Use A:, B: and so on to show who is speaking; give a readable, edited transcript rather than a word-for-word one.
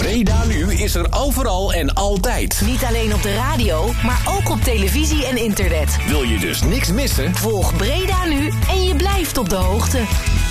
A: Breda Nu is er overal en altijd.
B: Niet alleen op de radio, maar ook op televisie en internet.
A: Wil je dus niks missen?
B: Volg Breda Nu en je blijft op de hoogte.